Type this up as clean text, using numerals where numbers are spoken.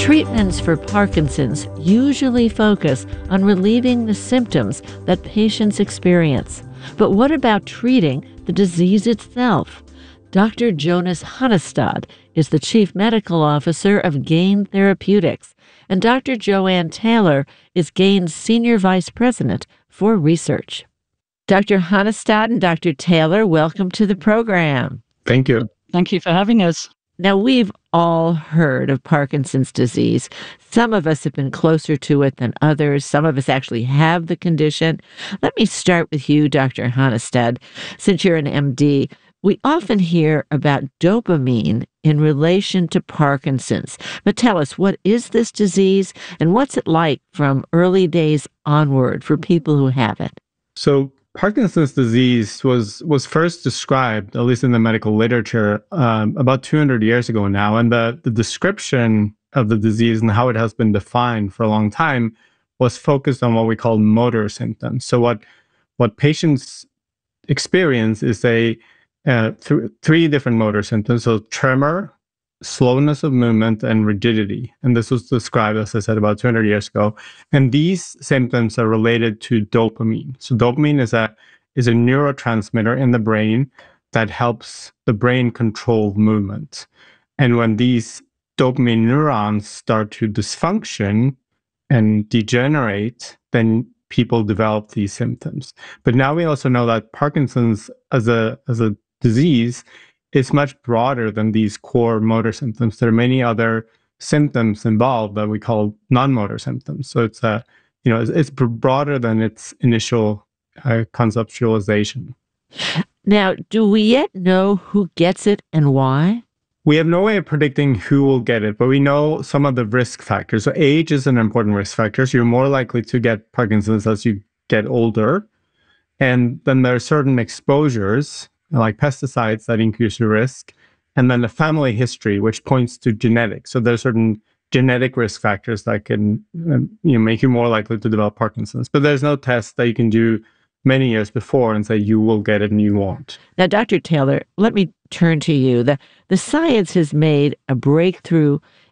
Treatments for Parkinson's usually focus on relieving the symptoms that patients experience. But what about treating the disease itself? Dr. Jonas Hunnestad is the Chief Medical Officer of Gain Therapeutics, and Dr. Joanne Taylor is Gain's Senior Vice President for Research. Dr. Hunnestad and Dr. Taylor, welcome to the program. Thank you. Thank you for having us. Now, we've all heard of Parkinson's disease. Some of us have been closer to it than others. Some of us actually have the condition. Let me start with you, Dr. Hunnestad. Since you're an MD, we often hear about dopamine in relation to Parkinson's. But tell us, what is this disease and what's it like from early days onward for people who have it? So Parkinson's disease was first described, at least in the medical literature, about 200 years ago now. And the description of the disease and how it has been defined for a long time was focused on what we call motor symptoms. So what patients experience is three different motor symptoms. So tremor, slowness of movement, and rigidity. And this was described, as I said, about 200 years ago. And these symptoms are related to dopamine. So dopamine is a neurotransmitter in the brain that helps the brain control movement. And when these dopamine neurons start to dysfunction and degenerate, then people develop these symptoms. But now we also know that Parkinson's as a disease is much broader than these core motor symptoms. There are many other symptoms involved that we call non-motor symptoms. So it's broader than its initial conceptualization. Now, do we yet know who gets it and why? We have no way of predicting who will get it, but we know some of the risk factors. So age is an important risk factor. So you're more likely to get Parkinson's as you get older. And then there are certain exposures, like pesticides, that increase your risk. And then the family history, which points to genetics. So there's certain genetic risk factors that can make you more likely to develop Parkinson's. But there's no test that you can do many years before and say you will get it and you won't. Now, Dr. Taylor, let me turn to you. The science has made a breakthrough